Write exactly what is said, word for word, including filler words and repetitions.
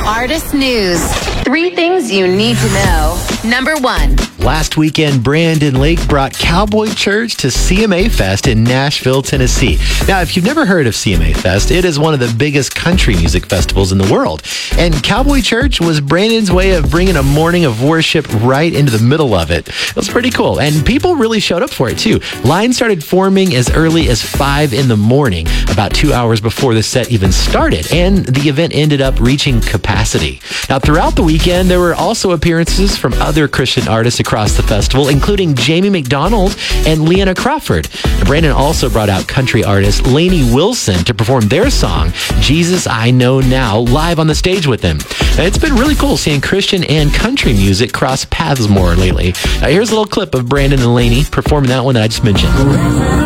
Artist News. Three things you need to know. Number one. Last weekend, Brandon Lake brought Cowboy Church to C M A Fest in Nashville, Tennessee. Now, if you've never heard of C M A Fest, it is one of the biggest country music festivals in the world. And Cowboy Church was Brandon's way of bringing a morning of worship right into the middle of it. It was pretty cool. And people really showed up for it, too. Lines started forming as early as five in the morning, about two hours before the set even started. And the event ended up reaching capacity. Now, throughout the weekend, there were also appearances from other Christian artists across the festival, including Jamie McDonald and Leanna Crawford. Brandon also brought out country artist Lainey Wilson to perform their song, Jesus I Know Now, live on the stage with them. It's been really cool seeing Christian and country music cross paths more lately. Uh, here's a little clip of Brandon and Lainey performing that one that I just mentioned.